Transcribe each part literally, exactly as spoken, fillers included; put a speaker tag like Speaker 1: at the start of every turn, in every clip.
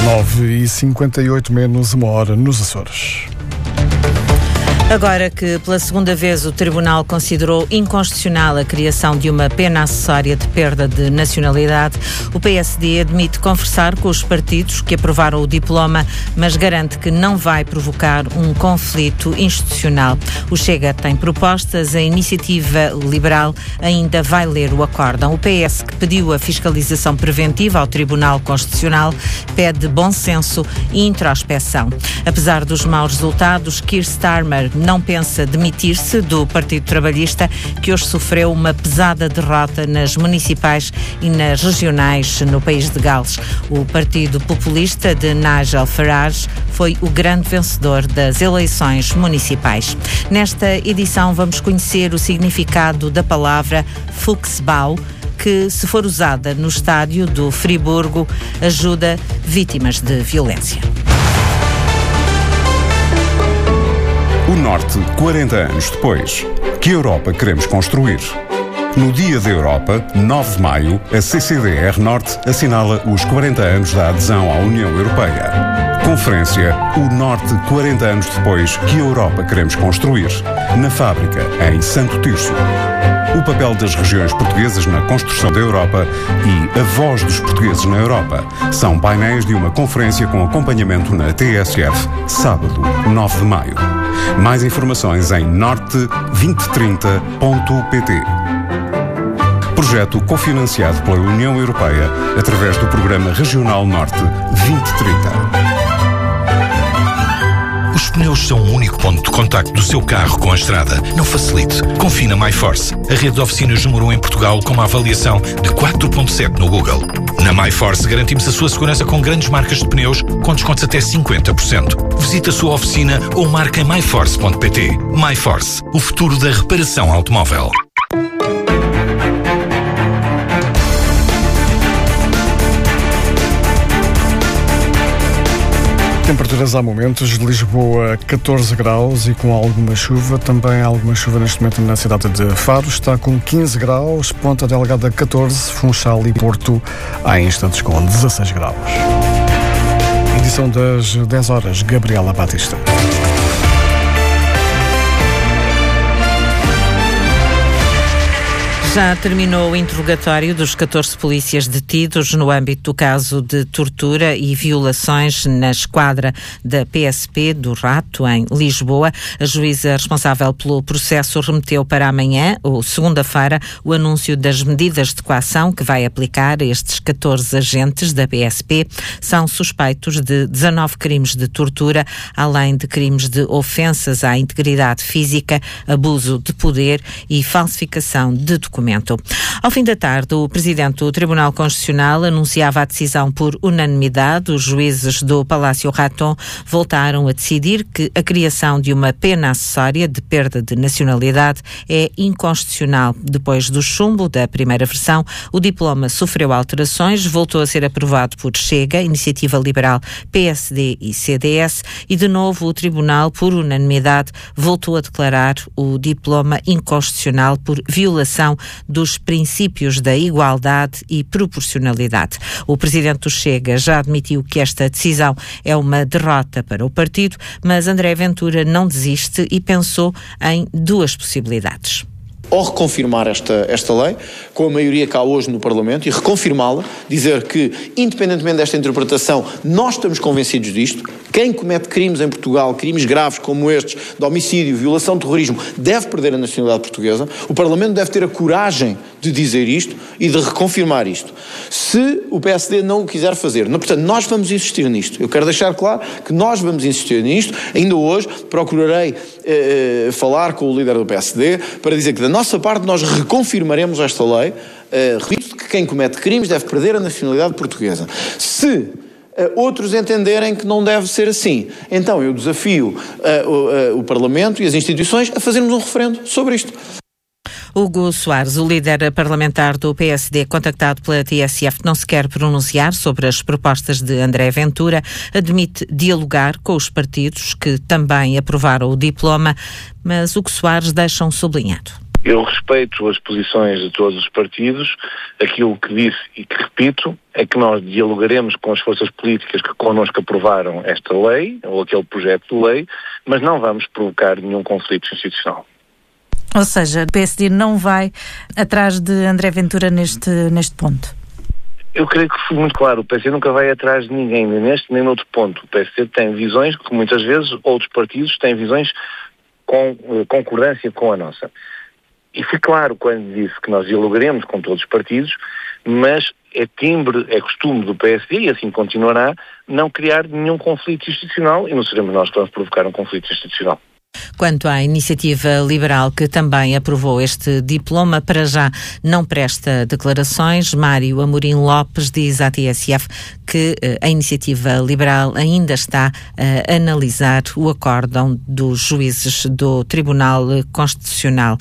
Speaker 1: nove e cinquenta e oito, menos uma hora nos Açores.
Speaker 2: Agora que pela segunda vez o Tribunal considerou inconstitucional a criação de uma pena acessória de perda de nacionalidade, o P S D admite conversar com os partidos que aprovaram o diploma, mas garante que não vai provocar um conflito institucional. O Chega tem propostas, a Iniciativa Liberal ainda vai ler o acórdão. O P S, que pediu a fiscalização preventiva ao Tribunal Constitucional, pede bom senso e introspeção. Apesar dos maus resultados, Keir Starmer não pensa demitir-se do Partido Trabalhista, que hoje sofreu uma pesada derrota nas municipais e nas regionais no país de Gales. O Partido Populista de Nigel Farage foi o grande vencedor das eleições municipais. Nesta edição vamos conhecer o significado da palavra Fuchsbau, que, se for usada no estádio do Friburgo, ajuda vítimas de violência.
Speaker 3: O Norte, quarenta anos depois. Que Europa queremos construir? No Dia da Europa, nove de maio, a C C D R Norte assinala os quarenta anos da adesão à União Europeia. Conferência O Norte, quarenta anos depois, que Europa queremos construir? Na Fábrica, em Santo Tirso. O papel das regiões portuguesas na construção da Europa e a voz dos portugueses na Europa são painéis de uma conferência com acompanhamento na T S F, sábado, nove de maio. Mais informações em norte vinte trinta ponto pt. Projeto cofinanciado pela União Europeia através do Programa Regional Norte vinte trinta.
Speaker 4: Os pneus são o único ponto de contacto do seu carro com a estrada. Não facilite. Confie na MyForce, a rede de oficinas número um em Portugal com uma avaliação de quatro ponto sete no Google. Na MyForce garantimos a sua segurança com grandes marcas de pneus com descontos até cinquenta por cento. Visite a sua oficina ou marque em my force ponto pt. MyForce, o futuro da reparação automóvel.
Speaker 1: Temperaturas há momentos, de Lisboa catorze graus e com alguma chuva, também há alguma chuva neste momento na cidade de Faro, está com quinze graus, Ponta Delgada catorze, Funchal e Porto há instantes com dezasseis graus. Edição das dez horas, Gabriela Batista.
Speaker 2: Já terminou o interrogatório dos catorze polícias detidos no âmbito do caso de tortura e violações na esquadra da P S P do Rato, em Lisboa. A juíza responsável pelo processo remeteu para amanhã, ou segunda-feira, o anúncio das medidas de coação que vai aplicar a estes catorze agentes da P S P. São suspeitos de dezanove crimes de tortura, além de crimes de ofensas à integridade física, abuso de poder e falsificação de documentos. Ao fim da tarde, o Presidente do Tribunal Constitucional anunciava a decisão por unanimidade. Os juízes do Palácio Raton voltaram a decidir que a criação de uma pena acessória de perda de nacionalidade é inconstitucional. Depois do chumbo da primeira versão, o diploma sofreu alterações, voltou a ser aprovado por Chega, Iniciativa Liberal, P S D e C D S e, de novo, o Tribunal, por unanimidade, voltou a declarar o diploma inconstitucional por violação dos princípios da igualdade e proporcionalidade. O Presidente do Chega já admitiu que esta decisão é uma derrota para o partido, mas André Ventura não desiste e pensou em duas possibilidades.
Speaker 5: Ou reconfirmar esta, esta lei, com a maioria cá hoje no Parlamento, e reconfirmá-la, dizer que, independentemente desta interpretação, nós estamos convencidos disto. Quem comete crimes em Portugal, crimes graves como estes, de homicídio, violação de terrorismo, deve perder a nacionalidade portuguesa. O Parlamento deve ter a coragem de dizer isto e de reconfirmar isto. Se o P S D não o quiser fazer, não, portanto, nós vamos insistir nisto. Eu quero deixar claro que nós vamos insistir nisto. Ainda hoje procurarei eh, falar com o líder do P S D para dizer que da nossa parte nós reconfirmaremos esta lei, uh, repito que quem comete crimes deve perder a nacionalidade portuguesa. Se uh, outros entenderem que não deve ser assim, então eu desafio uh, o, uh, o Parlamento e as instituições a fazermos um referendo sobre isto.
Speaker 2: Hugo Soares, o líder parlamentar do P S D, contactado pela T S F, não se quer pronunciar sobre as propostas de André Ventura, admite dialogar com os partidos que também aprovaram o diploma, mas Hugo Soares deixa um sublinhado.
Speaker 6: Eu respeito as posições de todos os partidos. Aquilo que disse e que repito é que nós dialogaremos com as forças políticas que connosco aprovaram esta lei, ou aquele projeto de lei, mas não vamos provocar nenhum conflito institucional.
Speaker 7: Ou seja, o P S D não vai atrás de André Ventura neste, neste ponto?
Speaker 6: Eu creio que foi muito claro, o P S D nunca vai atrás de ninguém, nem neste nem noutro ponto. O P S D tem visões que muitas vezes outros partidos têm visões com eh, concordância com a nossa. E foi claro quando disse que nós dialogaremos com todos os partidos, mas é timbre, é costume do P S D, e assim continuará, não criar nenhum conflito institucional, e não seremos nós que vamos provocar um conflito institucional.
Speaker 2: Quanto à Iniciativa Liberal, que também aprovou este diploma, para já não presta declarações. Mário Amorim Lopes diz à T S F que uh, a Iniciativa Liberal ainda está a analisar o acórdão dos juízes do Tribunal Constitucional.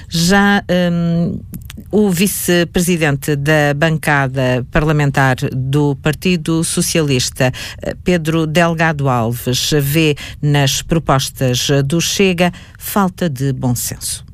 Speaker 2: Já um, o vice-presidente da bancada parlamentar do Partido Socialista, Pedro Delgado Alves, vê nas propostas do Chega falta de bom senso.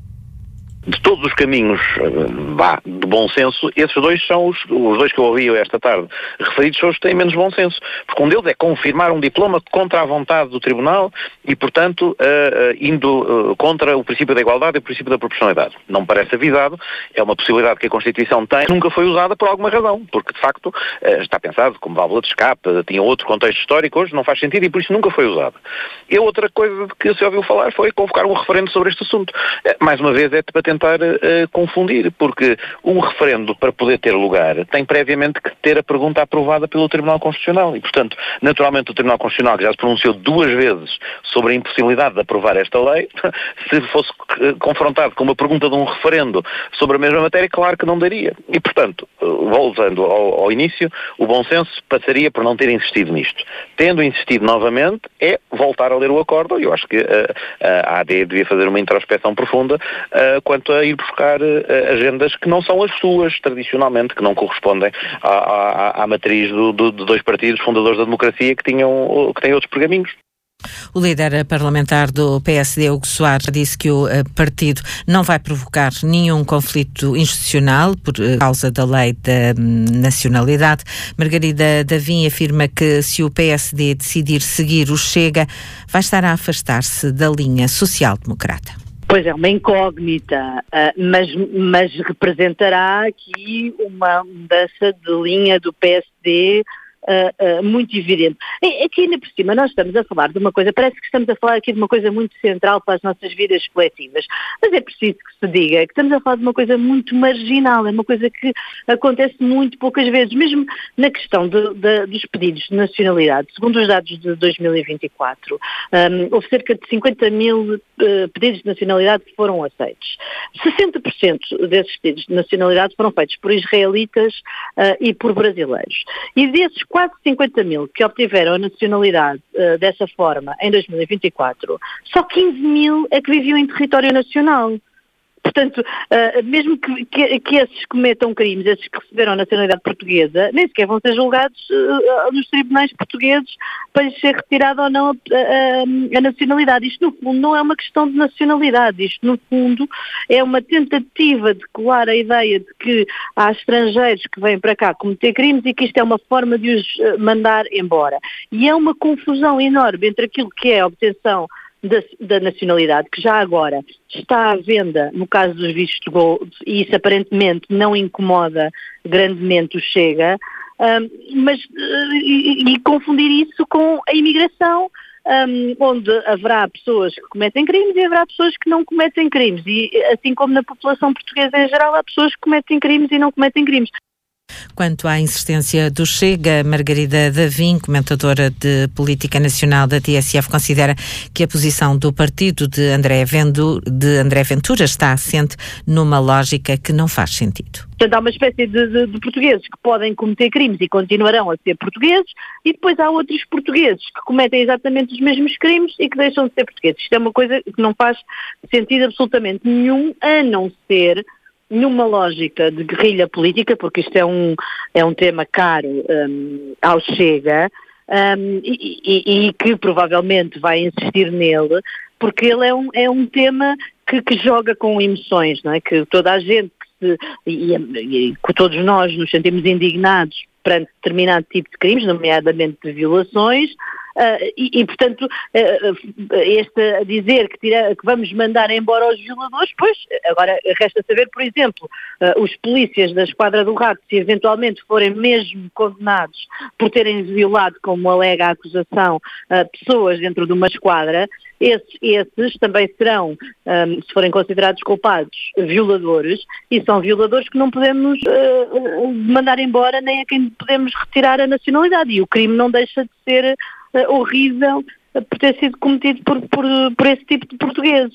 Speaker 8: De todos os caminhos vá, de bom senso, esses dois são os, os dois que eu ouvi esta tarde referidos, são os que têm menos bom senso, porque um deles é confirmar um diploma contra a vontade do Tribunal e, portanto, uh, uh, indo uh, contra o princípio da igualdade e o princípio da proporcionalidade. Não me parece avisado, é uma possibilidade que a Constituição tem, nunca foi usada por alguma razão, porque, de facto, uh, está pensado como válvula de escape, tinha outro contexto histórico, hoje não faz sentido e por isso nunca foi usada. E a outra coisa de que se ouviu falar foi convocar um referendo sobre este assunto. Uh, mais uma vez é para tentar Uh, confundir, porque um referendo, para poder ter lugar, tem previamente que ter a pergunta aprovada pelo Tribunal Constitucional e, portanto, naturalmente o Tribunal Constitucional, que já se pronunciou duas vezes sobre a impossibilidade de aprovar esta lei, se fosse uh, confrontado com uma pergunta de um referendo sobre a mesma matéria, claro que não daria. E, portanto, uh, voltando ao, ao início, o bom senso passaria por não ter insistido nisto. Tendo insistido novamente, é voltar a ler o acórdão, e eu acho que uh, a A D devia fazer uma introspeção profunda uh, quanto a ir buscar uh, agendas que não são as suas, tradicionalmente, que não correspondem à, à, à matriz do, do, de dois partidos fundadores da democracia que, tinham, que têm outros pergaminhos.
Speaker 2: O líder parlamentar do P S D, Hugo Soares, disse que o uh, partido não vai provocar nenhum conflito institucional por uh, causa da lei da um, nacionalidade. Margarida Davim afirma que se o P S D decidir seguir o Chega, vai estar a afastar-se da linha social-democrata.
Speaker 9: Pois é, uma incógnita, uh, mas, mas representará aqui uma mudança de linha do P S D uh, uh, muito evidente. Aqui ainda por cima nós estamos a falar de uma coisa, parece que estamos a falar aqui de uma coisa muito central para as nossas vidas coletivas, mas é preciso que se diga que estamos a falar de uma coisa muito marginal, é uma coisa que acontece muito poucas vezes, mesmo na questão de, de, dos pedidos de nacionalidade. Segundo os dados de dois mil e vinte e quatro, um, houve cerca de cinquenta mil uh, pedidos de nacionalidade que foram aceitos. sessenta por cento desses pedidos de nacionalidade foram feitos por israelitas uh, e por brasileiros. E desses quase cinquenta mil que obtiveram a nacionalidade uh, dessa forma em dois mil e vinte e quatro, só quinze mil é que viviam em território nacional. Portanto, uh, mesmo que, que, que esses cometam crimes, esses que receberam a nacionalidade portuguesa, nem sequer vão ser julgados uh, nos tribunais portugueses para lhes ser retirada ou não a, a, a nacionalidade. Isto, no fundo, não é uma questão de nacionalidade. Isto, no fundo, é uma tentativa de colar a ideia de que há estrangeiros que vêm para cá cometer crimes e que isto é uma forma de os uh, mandar embora. E é uma confusão enorme entre aquilo que é a obtenção Da, da nacionalidade, que já agora está à venda no caso dos vistos de Gold, e isso aparentemente não incomoda grandemente o Chega, um, mas uh, e, e confundir isso com a imigração, um, onde haverá pessoas que cometem crimes e haverá pessoas que não cometem crimes, e assim como na população portuguesa em geral, há pessoas que cometem crimes e não cometem crimes.
Speaker 2: Quanto à insistência do Chega, Margarida Davim, comentadora de Política Nacional da T S F, considera que a posição do partido de André, Vendu, de André Ventura está assente numa lógica que não faz sentido.
Speaker 9: Portanto, há uma espécie de, de, de portugueses que podem cometer crimes e continuarão a ser portugueses, e depois há outros portugueses que cometem exatamente os mesmos crimes e que deixam de ser portugueses. Isto é uma coisa que não faz sentido absolutamente nenhum, a não ser numa lógica de guerrilha política, porque isto é um, é um tema caro um, ao Chega, um, e, e, e que provavelmente vai insistir nele, porque ele é um, é um tema que, que joga com emoções, não é? Que toda a gente, que se, e, e, e que todos nós nos sentimos indignados perante determinado tipo de crimes, nomeadamente de violações, Uh, e, e, portanto, uh, este a dizer que, tira, que vamos mandar embora os violadores, pois, agora resta saber, por exemplo, uh, os polícias da Esquadra do Rato, se eventualmente forem mesmo condenados por terem violado, como alega a acusação, uh, pessoas dentro de uma esquadra, esses, esses também serão, um, se forem considerados culpados, violadores, e são violadores que não podemos uh, mandar embora, nem a quem podemos retirar a nacionalidade, e o crime não deixa de ser Uh, horrível uh, por ter sido cometido por, por, por esse tipo de portugueses.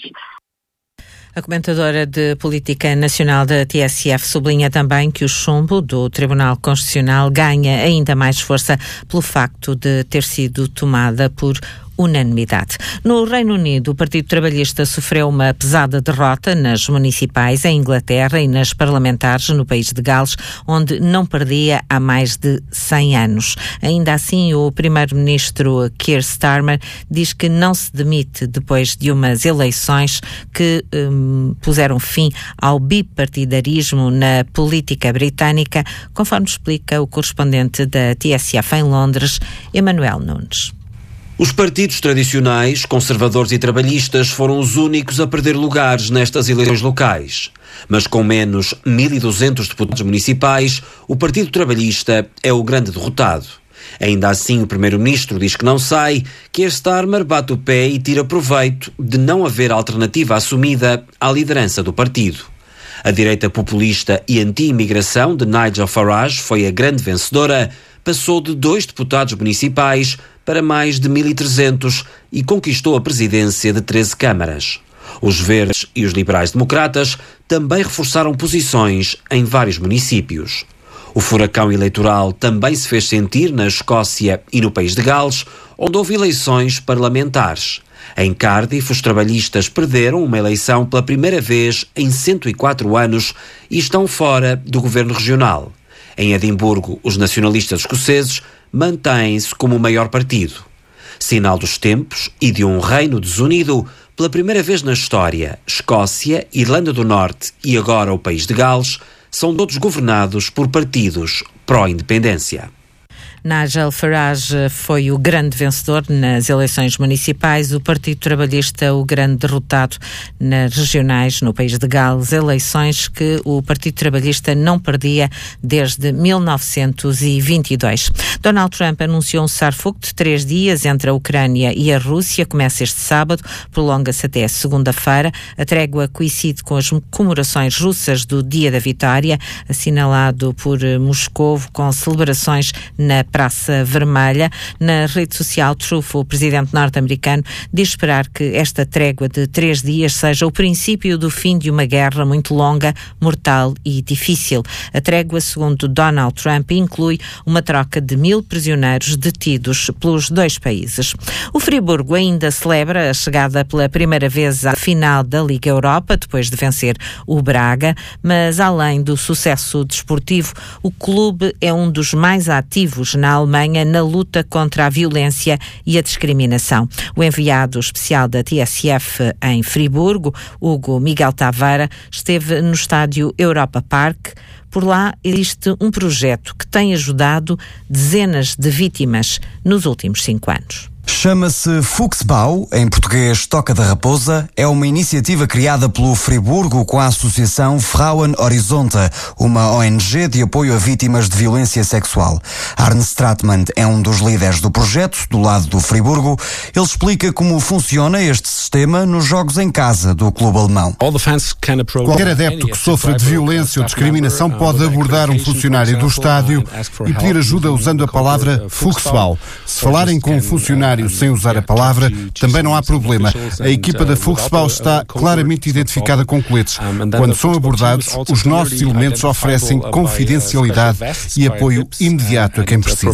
Speaker 2: A comentadora de Política Nacional da T S F sublinha também que o chumbo do Tribunal Constitucional ganha ainda mais força pelo facto de ter sido tomada por unanimidade. No Reino Unido, o Partido Trabalhista sofreu uma pesada derrota nas municipais em Inglaterra e nas parlamentares no país de Gales, onde não perdia há mais de cem anos. Ainda assim, o primeiro-ministro Keir Starmer diz que não se demite depois de umas eleições que um, puseram fim ao bipartidarismo na política britânica, conforme explica o correspondente da T S F em Londres, Emanuel Nunes.
Speaker 10: Os partidos tradicionais, conservadores e trabalhistas foram os únicos a perder lugares nestas eleições locais. Mas com menos mil e duzentos deputados municipais, o Partido Trabalhista é o grande derrotado. Ainda assim, o primeiro-ministro diz que não sai, que Starmer bate o pé e tira proveito de não haver alternativa assumida à liderança do partido. A direita populista e anti-imigração de Nigel Farage foi a grande vencedora, passou de dois deputados municipais para mais de mil e trezentos e conquistou a presidência de treze câmaras. Os verdes e os liberais-democratas também reforçaram posições em vários municípios. O furacão eleitoral também se fez sentir na Escócia e no país de Gales, onde houve eleições parlamentares. Em Cardiff, os trabalhistas perderam uma eleição pela primeira vez em cento e quatro anos e estão fora do governo regional. Em Edimburgo, os nacionalistas escoceses mantêm-se como o maior partido. Sinal dos tempos e de um reino desunido, pela primeira vez na história, Escócia, Irlanda do Norte e agora o país de Gales são todos governados por partidos pró-independência.
Speaker 2: Nigel Farage foi o grande vencedor nas eleições municipais, o Partido Trabalhista o grande derrotado nas regionais no país de Gales, eleições que o Partido Trabalhista não perdia desde mil novecentos e vinte e dois. Donald Trump anunciou um cessar-fogo de três dias entre a Ucrânia e a Rússia, começa este sábado, prolonga-se até segunda-feira. A trégua coincide com as comemorações russas do Dia da Vitória, assinalado por Moscou, com celebrações na Praça Vermelha. Na rede social Truth, o presidente norte-americano diz esperar que esta trégua de três dias seja o princípio do fim de uma guerra muito longa, mortal e difícil. A trégua, segundo Donald Trump, inclui uma troca de mil prisioneiros detidos pelos dois países. O Friburgo ainda celebra a chegada pela primeira vez à final da Liga Europa, depois de vencer o Braga, mas além do sucesso desportivo, o clube é um dos mais ativos na Alemanha na luta contra a violência e a discriminação. O enviado especial da T S F em Friburgo, Hugo Miguel Taveira, esteve no estádio Europa Park. Por lá existe um projeto que tem ajudado dezenas de vítimas nos últimos cinco anos.
Speaker 11: Chama-se Fuchsbau, em português Toca da Raposa. É uma iniciativa criada pelo Friburgo com a associação Frauen Horizonte, uma O N G de apoio a vítimas de violência sexual. Arne Stratman é um dos líderes do projeto, do lado do Friburgo. Ele explica como funciona este sistema nos jogos em casa do clube alemão.
Speaker 12: Qualquer adepto que sofra de violência ou discriminação pode abordar um funcionário do estádio e pedir ajuda usando a palavra Fuchsbau. Se falarem com um funcionário sem usar a palavra, também não há problema. A equipa da Fuchsbau está claramente identificada com coletes. Quando são abordados, os nossos elementos oferecem confidencialidade e apoio imediato a quem precisa.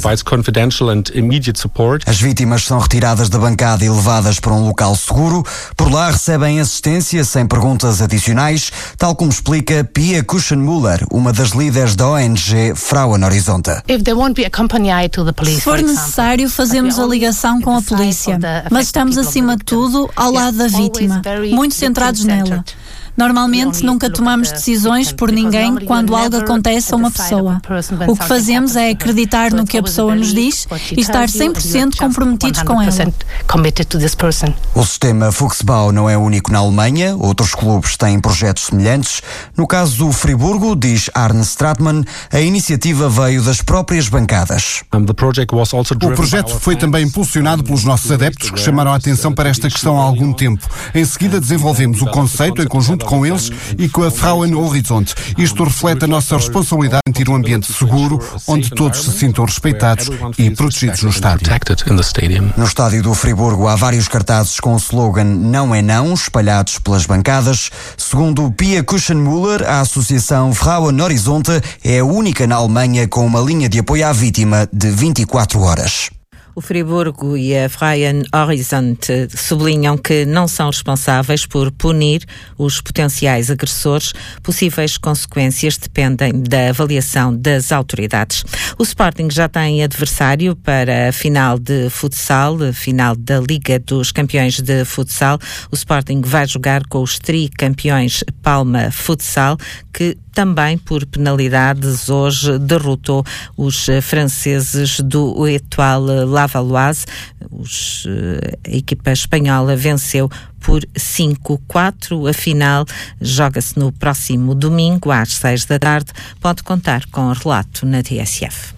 Speaker 11: As vítimas são retiradas da bancada e levadas para um local seguro. Por lá recebem assistência sem perguntas adicionais, tal como explica Pia Kuchenmüller, uma das líderes da O N G Frauen Horizonte.
Speaker 13: Se for necessário, fazemos a ligação com com a polícia, mas estamos acima de tudo ao lado da vítima, muito centrados nela. Normalmente nunca tomamos decisões por ninguém quando algo acontece a uma pessoa. O que fazemos é acreditar no que a pessoa nos diz e estar cem por cento comprometidos com ela.
Speaker 11: O sistema Fuchsbau não é único na Alemanha, outros clubes têm projetos semelhantes. No caso do Friburgo, diz Arne Stratmann, a iniciativa veio das próprias bancadas.
Speaker 12: O projeto foi também impulsionado pelos nossos adeptos, que chamaram a atenção para esta questão há algum tempo. Em seguida desenvolvemos o conceito em conjunto com eles e com a Frauen Horizont. Isto reflete a nossa responsabilidade em ter um ambiente seguro, onde todos se sintam respeitados e protegidos no estádio.
Speaker 11: No estádio do Friburgo há vários cartazes com o slogan "Não é não", espalhados pelas bancadas. Segundo Pia Kuchenmüller, a associação Frauen Horizont é a única na Alemanha com uma linha de apoio à vítima de vinte e quatro horas.
Speaker 2: O Friburgo e a Frauen Horizont sublinham que não são responsáveis por punir os potenciais agressores. Possíveis consequências dependem da avaliação das autoridades. O Sporting já tem adversário para a final de futsal, a final da Liga dos Campeões de Futsal. O Sporting vai jogar com os tricampeões Palma Futsal, que também por penalidades hoje derrotou os franceses do Étoile Lavalloise. Os, a equipa espanhola venceu por cinco a quatro. A final joga-se no próximo domingo às seis da tarde. Pode contar com o relato na T S F.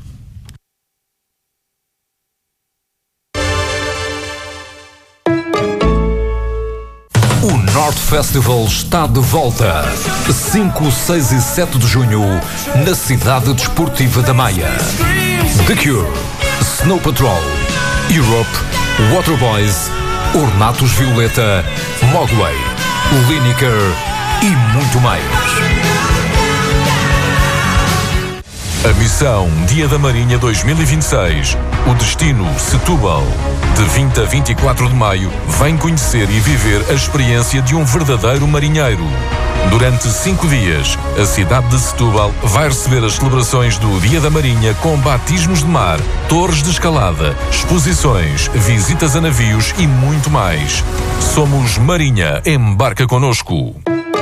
Speaker 14: O North Festival está de volta. cinco, seis e sete de junho, na cidade desportiva da Maia. The Cure, Snow Patrol, Europe, Waterboys, Ornatos Violeta, Mogwai, Lineker e muito mais. A missão Dia da Marinha dois mil e vinte e seis. O destino Setúbal. De vinte a vinte e quatro de maio, vem conhecer e viver a experiência de um verdadeiro marinheiro. Durante cinco dias, a cidade de Setúbal vai receber as celebrações do Dia da Marinha com batismos de mar, torres de escalada, exposições, visitas a navios e muito mais. Somos Marinha, embarca connosco.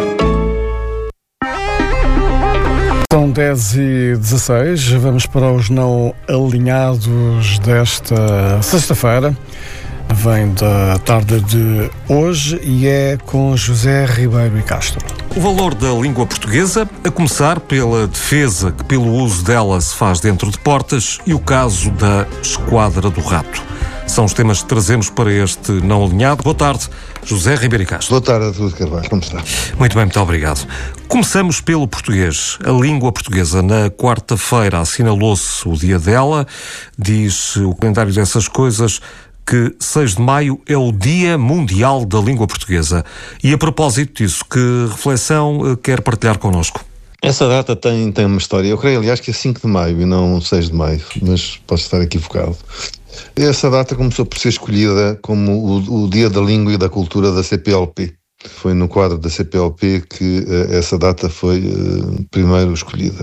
Speaker 1: São dez e dezasseis, vamos para os não alinhados desta sexta-feira. Vem da tarde de hoje e é com José Ribeiro e Castro.
Speaker 15: O valor da língua portuguesa, a começar pela defesa que pelo uso dela se faz dentro de portas e o caso da Esquadra do Rato. São os temas que trazemos para este não alinhado. Boa tarde, José Ribeiro e Castro.
Speaker 16: Boa tarde a Tudo Carvalho, como está?
Speaker 15: Muito bem, muito obrigado. Começamos pelo português. A língua portuguesa, na quarta-feira, assinalou-se o dia dela. Diz o calendário dessas coisas que seis de maio é o Dia Mundial da Língua Portuguesa. E a propósito disso, que reflexão quer partilhar connosco?
Speaker 16: Essa data tem, tem uma história. Eu creio, aliás, que é cinco de maio e não seis de maio, mas posso estar equivocado. Essa data começou por ser escolhida como o, o Dia da Língua e da Cultura da C P L P. Foi no quadro da C P L P que uh, essa data foi uh, primeiro escolhida.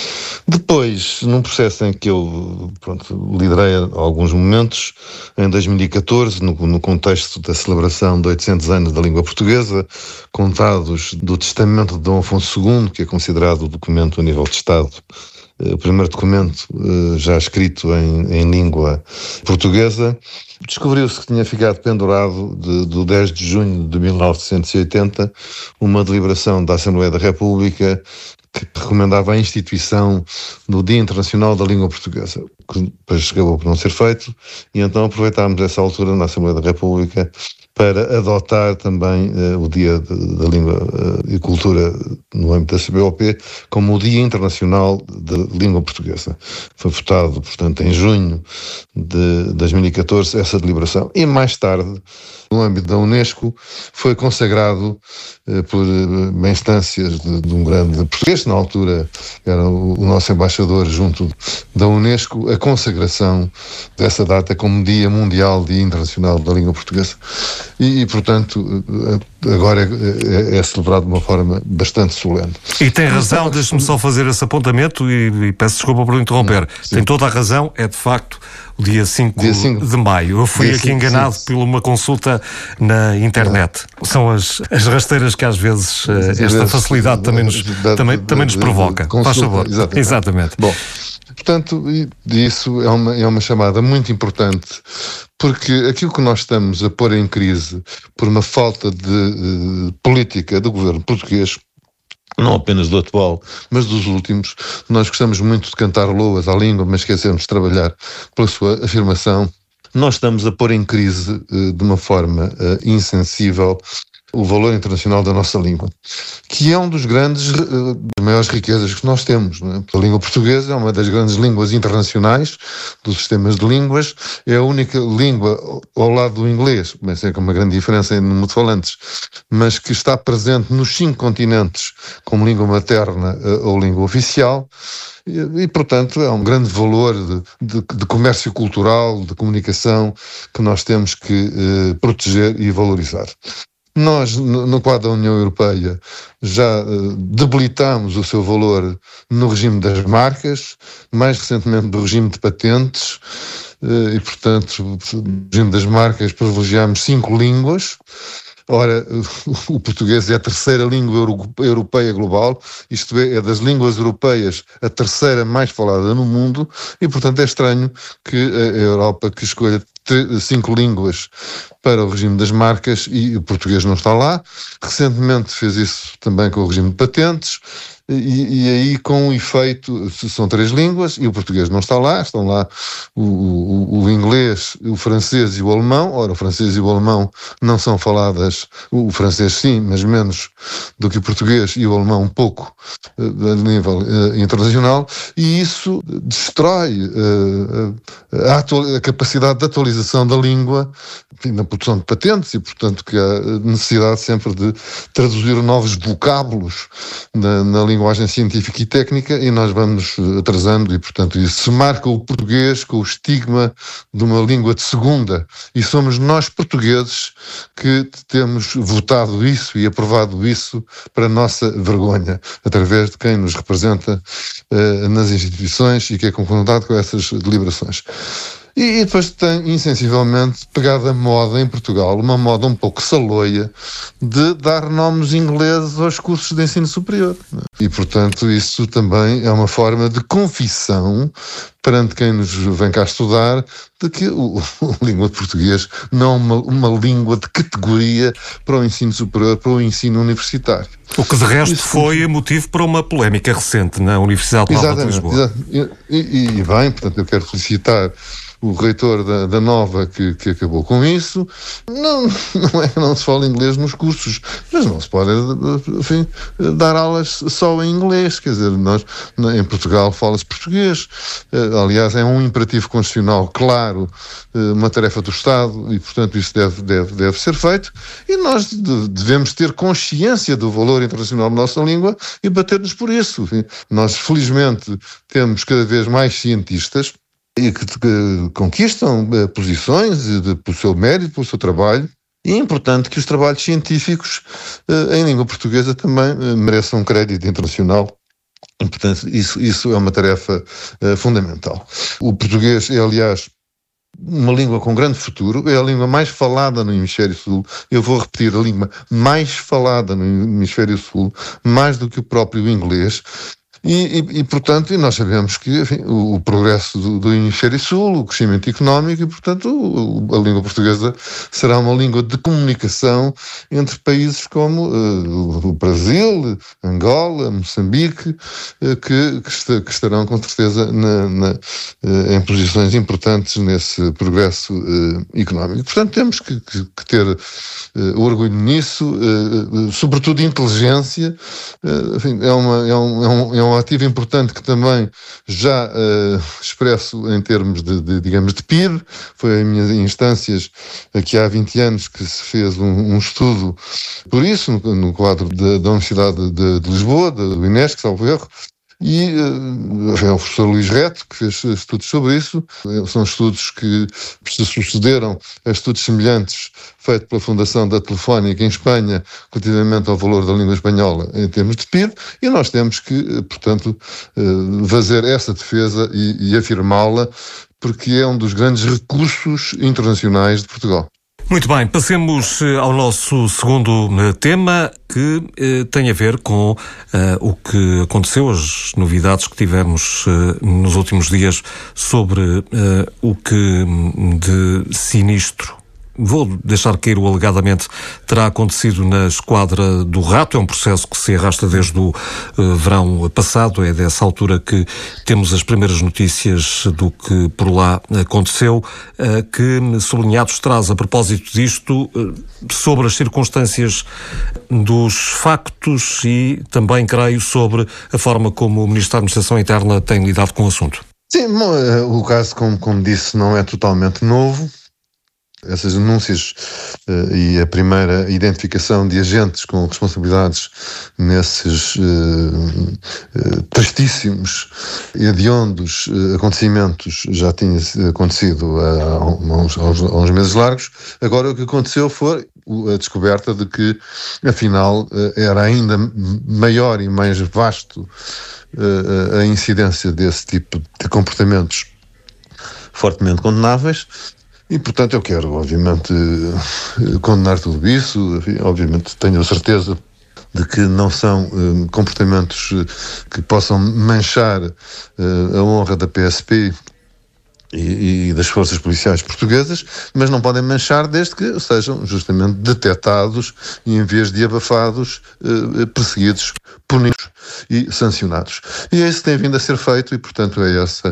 Speaker 16: Depois, num processo em que eu pronto, liderei alguns momentos, em dois mil e catorze, no, no contexto da celebração de oitocentos anos da língua portuguesa, contados do testamento de Dom Afonso segundo, que é considerado o documento a nível de Estado, o primeiro documento já escrito em, em língua portuguesa, descobriu-se que tinha ficado pendurado de, do dez de junho de mil novecentos e oitenta uma deliberação da Assembleia da República que recomendava a instituição do Dia Internacional da Língua Portuguesa, que depois acabou por não ser feito, e então aproveitámos essa altura na Assembleia da República para adotar também uh, o Dia de, da Língua uh, e Cultura no âmbito da C P L P como o Dia Internacional da Língua Portuguesa. Foi votado, portanto, em junho de dois mil e catorze essa deliberação. E mais tarde, no âmbito da Unesco, foi consagrado uh, por uh, instâncias de, de um grande português, na altura era o, o nosso embaixador junto da Unesco, a consagração dessa data como Dia Mundial, Dia Internacional da Língua Portuguesa. E, e, portanto, agora é, é, é celebrado de uma forma bastante solene.
Speaker 15: E tem razão, deixe-me só fazer esse apontamento e, e peço desculpa por interromper. Não, tem toda a razão, é de facto o dia cinco de maio. Eu fui dia aqui cinco, enganado sim. por uma consulta na internet. Não. São as, as rasteiras que às vezes uh, esta vezes, também também nos, da, também, da, também nos provoca. Consulta, faz favor.
Speaker 16: Exatamente.
Speaker 15: exatamente.
Speaker 16: Bom, portanto, isso é uma, é uma chamada muito importante, porque aquilo que nós estamos a pôr em crise por uma falta de uh, política do governo português, não apenas do atual, mas dos últimos, nós gostamos muito de cantar loas à língua, mas esquecemos de trabalhar pela sua afirmação. Nós estamos a pôr em crise uh, de uma forma uh, insensível o valor internacional da nossa língua, que é um dos grandes, uh, das maiores riquezas que nós temos. Não é? A língua portuguesa é uma das grandes línguas internacionais dos sistemas de línguas, é a única língua ao lado do inglês, mas é com uma grande diferença em número de falantes, mas que está presente nos cinco continentes como língua materna uh, ou língua oficial. E, e, portanto, é um grande valor de, de, de comércio cultural, de comunicação, que nós temos que uh, proteger e valorizar. Nós, no quadro da União Europeia, já uh, debilitámos o seu valor no regime das marcas, mais recentemente do regime de patentes, uh, e, portanto, no regime das marcas privilegiámos cinco línguas. Ora, o português é a terceira língua europeia global, isto é, é das línguas europeias a terceira mais falada no mundo, e portanto é estranho que a Europa que escolha cinco línguas para o regime das marcas e o português não está lá. Recentemente fez isso também com o regime de patentes. E, e aí com o efeito, são três línguas e o português não está lá, estão lá o, o, o inglês, o francês e o alemão. Ora, o francês e o alemão não são faladas, o francês sim, mas menos do que o português, e o alemão um pouco uh, a nível uh, internacional, e isso destrói uh, a, atual, a capacidade de atualização da língua, enfim, na produção de patentes, e portanto que há necessidade sempre de traduzir novos vocábulos na, na língua linguagem científica e técnica, e nós vamos atrasando, e portanto isso se marca o português com o estigma de uma língua de segunda, e somos nós portugueses que temos votado isso e aprovado isso para nossa vergonha, através de quem nos representa uh, nas instituições e que é confrontado com essas deliberações. E depois tem, insensivelmente, pegado a moda em Portugal, uma moda um pouco saloia, de dar nomes ingleses aos cursos de ensino superior. E, portanto, isso também é uma forma de confissão perante quem nos vem cá estudar, de que o, a língua de português não é uma, uma língua de categoria para o ensino superior, para o ensino universitário.
Speaker 15: O que de resto isso foi motivo para uma polémica recente na Universidade Nova de Lisboa.
Speaker 16: E, e, e bem, portanto, eu quero felicitar o reitor da, da Nova que, que acabou com isso. Não, não é que não se fala inglês nos cursos, mas não se pode, enfim, dar aulas só em inglês. Quer dizer, nós, em Portugal fala-se português. Aliás, é um imperativo constitucional claro, uma tarefa do Estado, e portanto isso deve, deve, deve ser feito, e nós devemos ter consciência do valor internacional da nossa língua e bater-nos por isso. Enfim, nós felizmente temos cada vez mais cientistas e que, que conquistam uh, posições de, pelo seu mérito, pelo seu trabalho, e é importante que os trabalhos científicos uh, em língua portuguesa também uh, mereçam um crédito internacional. E, portanto, isso, isso é uma tarefa uh, fundamental. O português é, aliás, uma língua com grande futuro, é a língua mais falada no Hemisfério Sul. Eu vou repetir, a língua mais falada no Hemisfério Sul, mais do que o próprio inglês. E, e, e, portanto, e nós sabemos que, enfim, o, o progresso do, do Hemisfério Sul, o crescimento económico, e, portanto, o, a língua portuguesa será uma língua de comunicação entre países como uh, o Brasil, Angola, Moçambique, uh, que, que, está, que estarão, com certeza, na, na, uh, em posições importantes nesse progresso uh, económico. Portanto, temos que, que, que ter uh, orgulho nisso, uh, uh, sobretudo inteligência. Uh, enfim, é uma... É um, é um, é um ativo importante que também já uh, expresso em termos de, de, digamos, de P I B. Foi em minhas instâncias que há vinte anos que se fez um, um estudo por isso, no, no quadro de, da Universidade de, de Lisboa, do INESC, salvo erro, E uh, é o professor Luís Reto que fez estudos sobre isso. São estudos que se sucederam a estudos semelhantes feitos pela Fundação da Telefónica em Espanha relativamente ao valor da língua espanhola em termos de P I B, e nós temos que, portanto, uh, fazer essa defesa e, e afirmá-la, porque é um dos grandes recursos internacionais de Portugal.
Speaker 15: Muito bem, passemos ao nosso segundo tema, que eh, tem a ver com eh, o que aconteceu, as novidades que tivemos eh, nos últimos dias sobre eh, o que de sinistro, vou deixar cair o alegadamente, terá acontecido na Esquadra do Rato. É um processo que se arrasta desde o uh, verão passado. É dessa altura que temos as primeiras notícias do que por lá aconteceu, uh, que sublinhados traz a propósito disto uh, sobre as circunstâncias dos factos e também, creio, sobre a forma como o Ministro da Administração Interna tem lidado com o assunto.
Speaker 16: Sim, o caso, como, como disse, não é totalmente novo. Essas denúncias uh, e a primeira identificação de agentes com responsabilidades nesses uh, uh, tristíssimos e hediondos uh, acontecimentos já tinha acontecido há, há, uns, há, uns, há uns meses largos. Agora o que aconteceu foi a descoberta de que, afinal, uh, era ainda maior e mais vasto uh, a incidência desse tipo de comportamentos fortemente condenáveis. E, portanto, eu quero, obviamente, condenar tudo isso. Enfim, obviamente, tenho a certeza de que não são uh, comportamentos uh, que possam manchar uh, a honra da P S P e, e das forças policiais portuguesas, mas não podem manchar desde que sejam justamente detectados e, em vez de abafados, uh, perseguidos, punidos e sancionados. E é isso que tem vindo a ser feito e, portanto, é, essa,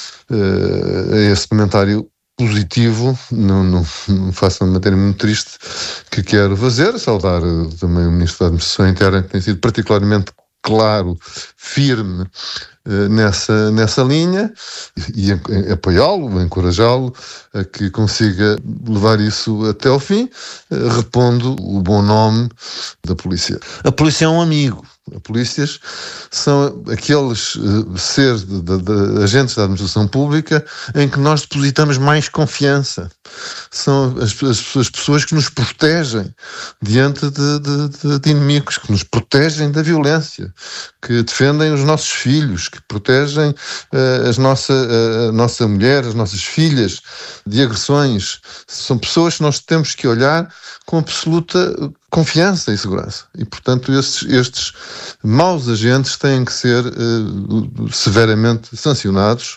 Speaker 16: uh, é esse comentário positivo, não, não, não faço uma matéria muito triste, que quero fazer, saudar também o Ministro da Administração Interna, que tem sido particularmente claro, firme uh, nessa, nessa linha, e, e apoiá-lo, encorajá-lo a que consiga levar isso até ao fim, uh, repondo o bom nome da polícia. A polícia é um amigo. As polícias são aqueles uh, seres, de, de, de, agentes da administração pública em que nós depositamos mais confiança. São as, as, as pessoas que nos protegem diante de, de, de, de inimigos, que nos protegem da violência, que defendem os nossos filhos, que protegem uh, as nossa, uh, a nossa mulher, as nossas filhas de agressões. São pessoas que nós temos que olhar com absoluta confiança e segurança. E, portanto, estes, estes maus agentes têm que ser uh, severamente sancionados,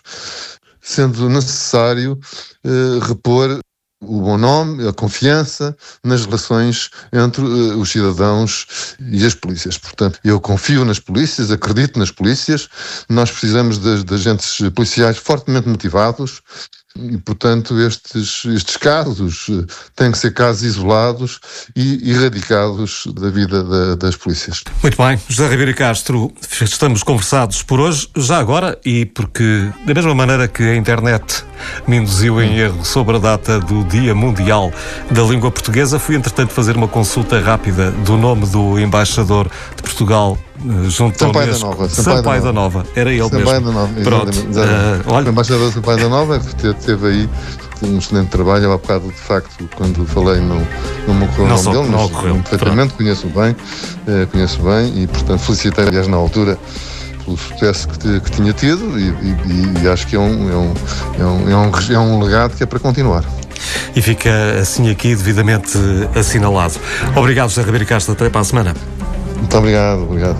Speaker 16: sendo necessário uh, repor o bom nome, a confiança nas relações entre uh, os cidadãos e as polícias. Portanto, eu confio nas polícias, acredito nas polícias, nós precisamos de, de agentes policiais fortemente motivados, e, portanto, estes, estes casos têm que ser casos isolados e erradicados da vida da, das polícias.
Speaker 15: Muito bem, José Ribeiro e Castro, estamos conversados por hoje, já agora, e porque, da mesma maneira que a internet me induziu em erro sobre a data do Dia Mundial da Língua Portuguesa, fui, entretanto, fazer uma consulta rápida do nome do embaixador de Portugal junto ao
Speaker 16: Sampaio da Nova.
Speaker 15: Sampaio da Nova. Era ele
Speaker 16: Sampaio
Speaker 15: mesmo.
Speaker 16: Da Nova.
Speaker 15: Pronto. Uh, olha...
Speaker 16: O embaixador Sampaio da Nova teve aí um excelente trabalho. Há bocado, de facto, quando falei, não, não me ocorreu o nome dele, mas ocorreu. Perfeitamente, conheço bem, uh, conheço bem e, portanto, felicitei, aliás, na altura, pelo sucesso que, que tinha tido e, e, e acho que é um, é, um, é, um, é, um, é um legado que é para continuar.
Speaker 15: E fica assim aqui devidamente assinalado. Obrigado, José Ribeiro e Castro. Até para a semana.
Speaker 16: Muito obrigado, obrigado.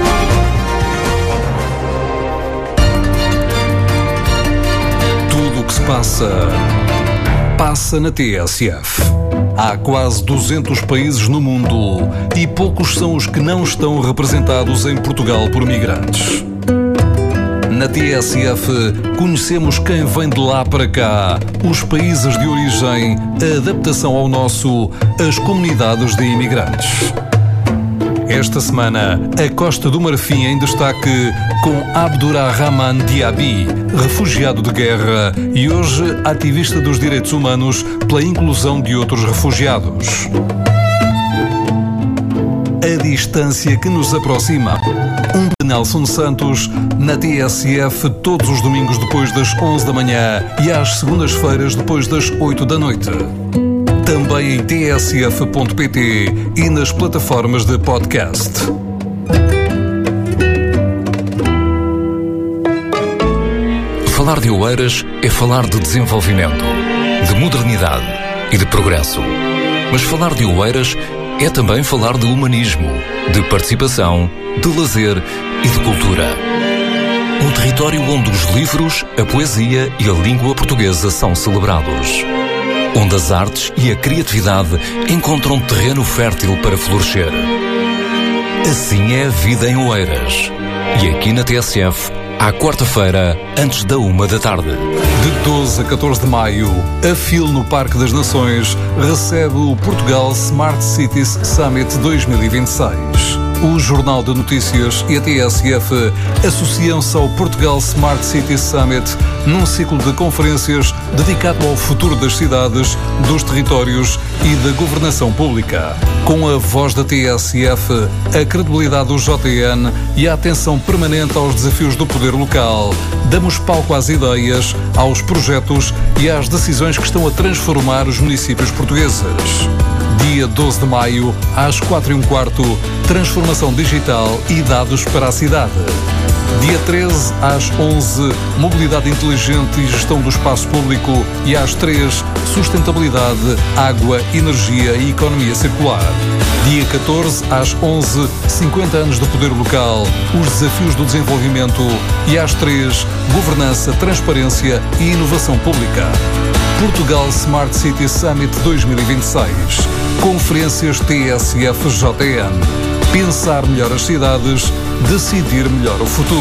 Speaker 14: Tudo o que se passa, passa na T S F. Há quase duzentos países no mundo e poucos são os que não estão representados em Portugal por migrantes. Na T S F, conhecemos quem vem de lá para cá, os países de origem, a adaptação ao nosso, as comunidades de imigrantes. Esta semana, a Costa do Marfim em destaque com Abdurrahman Diaby, refugiado de guerra e hoje ativista dos direitos humanos pela inclusão de outros refugiados.
Speaker 17: a distância que nos aproxima. Um de Nelson Santos, na T S F, todos os domingos depois das onze da manhã e às segundas-feiras depois das oito da noite. Também em t s f ponto p t e nas plataformas de podcast.
Speaker 14: Falar de Oeiras é falar de desenvolvimento, de modernidade e de progresso. Mas falar de Oeiras é também falar de humanismo, de participação, de lazer e de cultura. Um território onde os livros, a poesia e a língua portuguesa são celebrados. Onde as artes e a criatividade encontram terreno fértil para florescer. Assim é a vida em Oeiras. E aqui na T S F, à quarta-feira, antes da uma da tarde.
Speaker 17: De doze a catorze de maio, a FIL no Parque das Nações recebe o Portugal Smart Cities Summit dois mil e vinte e seis. O Jornal de Notícias e a T S F associam-se ao Portugal Smart Cities Summit num ciclo de conferências dedicado ao futuro das cidades, dos territórios e da governação pública. Com a voz da T S F, a credibilidade do J N e a atenção permanente aos desafios do poder local, damos palco às ideias, aos projetos e às decisões que estão a transformar os municípios portugueses. Dia doze de maio, às quatro e um quarto, transformação digital e dados para a cidade. Dia treze, às onze, mobilidade inteligente e gestão do espaço público. E às três, sustentabilidade, água, energia e economia circular. Dia catorze, às onze, cinquenta anos do poder local, os desafios do desenvolvimento. E às três, governança, transparência e inovação pública. Portugal Smart City Summit dois mil e vinte e seis. Conferências T S F J N. Pensar melhor as cidades, decidir melhor o futuro.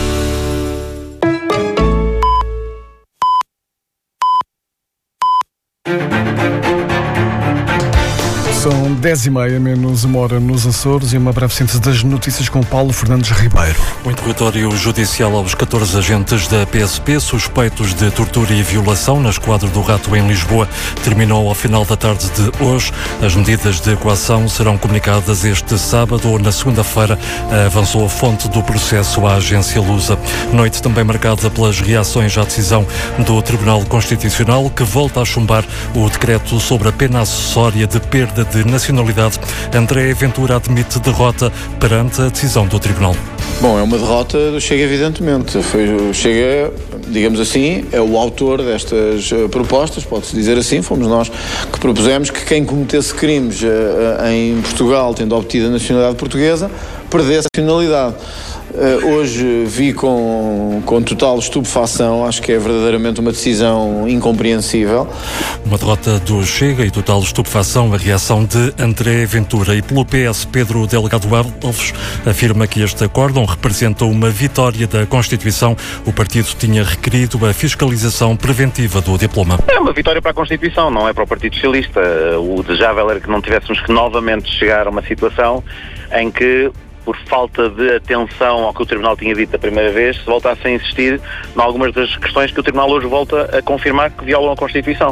Speaker 1: São dez e meia, menos uma hora nos Açores, e uma breve síntese das notícias com Paulo Fernandes Ribeiro.
Speaker 15: O interrogatório judicial aos catorze agentes da P S P suspeitos de tortura e violação na esquadra do Rato em Lisboa terminou ao final da tarde de hoje. As medidas de coação serão comunicadas este sábado ou na segunda-feira, avançou a fonte do processo à agência Lusa. Noite também marcada pelas reações à decisão do Tribunal Constitucional, que volta a chumbar o decreto sobre a pena acessória de perda de nacionalidade. André Ventura admite derrota perante a decisão do Tribunal.
Speaker 5: Bom, é uma derrota do Chega, evidentemente. Foi, o Chega, digamos assim, é o autor destas uh, propostas, pode-se dizer assim. Fomos nós que propusemos que quem cometesse crimes uh, uh, em Portugal, tendo obtido a nacionalidade portuguesa, perdesse a nacionalidade. Uh, hoje vi com, com total estupefação, acho que é verdadeiramente uma decisão incompreensível.
Speaker 15: Uma derrota do Chega e total estupefação, a reação de André Ventura. E pelo P S, Pedro Delgado Alves afirma que este acórdão representa uma vitória da Constituição. O partido tinha requerido a fiscalização preventiva do diploma.
Speaker 8: É uma vitória para a Constituição, não é para o Partido Socialista. O desejável era que não tivéssemos que novamente chegar a uma situação em que, por falta de atenção ao que o Tribunal tinha dito da primeira vez, se voltasse a insistir em algumas das questões que o Tribunal hoje volta a confirmar que violam a Constituição.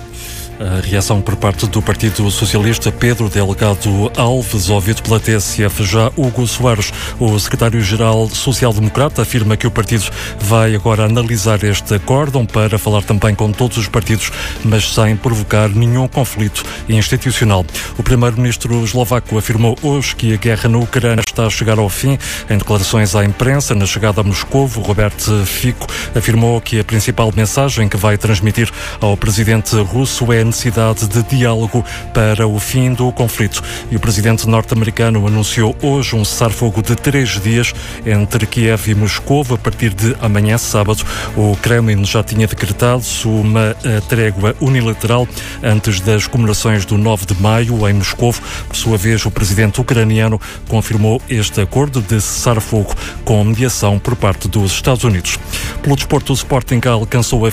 Speaker 15: A reação por parte do Partido Socialista, Pedro Delgado Alves, ouvido pela T S F. Já Hugo Soares, o secretário-geral social-democrata, afirma que o partido vai agora analisar este acórdão para falar também com todos os partidos, mas sem provocar nenhum conflito institucional. O primeiro-ministro eslovaco afirmou hoje que a guerra na Ucrânia está a chegar ao fim. Em declarações à imprensa, na chegada a Moscovo, Robert Fico afirmou que a principal mensagem que vai transmitir ao presidente russo é a necessidade de diálogo para o fim do conflito. E o presidente norte-americano anunciou hoje um cessar-fogo de três dias entre Kiev e Moscou a partir de amanhã, sábado. O Kremlin já tinha decretado uma trégua unilateral antes das comemorações do nove de maio em Moscou. Por sua vez, o presidente ucraniano confirmou este acordo de cessar-fogo com mediação por parte dos Estados Unidos. Pelo desporto, o Sporting alcançou a